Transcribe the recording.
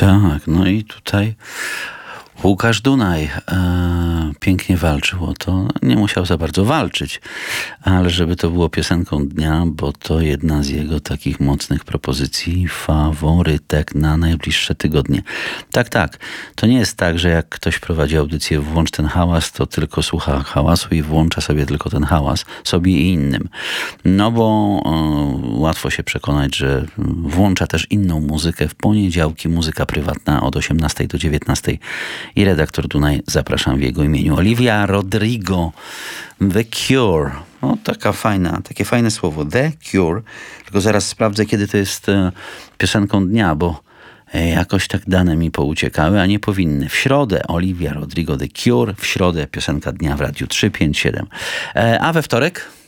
Tak, no i tutaj Łukasz Dunaj pięknie walczył o to. Nie musiał za bardzo walczyć, ale żeby to było piosenką dnia, bo to jedna z jego takich mocnych propozycji, faworytek na najbliższe tygodnie. Tak. To nie jest tak, że jak ktoś prowadzi audycję Włącz ten hałas, to tylko słucha hałasu i włącza sobie tylko ten hałas, sobie i innym. No bo łatwo się przekonać, że włącza też inną muzykę. W poniedziałki muzyka prywatna od 18 do 19. I redaktor Dunaj, zapraszam w jego imieniu. Olivia Rodrigo, The Cure. No, takie fajne słowo, The Cure. Tylko zaraz sprawdzę, kiedy to jest piosenką dnia, bo jakoś tak dane mi pouciekały, a nie powinny. W środę Olivia Rodrigo, The Cure. W środę piosenka dnia w Radiu 357. A we wtorek?